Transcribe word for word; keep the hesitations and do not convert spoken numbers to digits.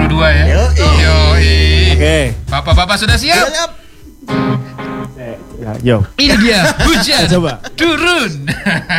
dua ya. Yoi. Yoi. Oke. Bapak-bapak sudah siap? Siap. Ya, yo. Ini dia hujan Coba. turun.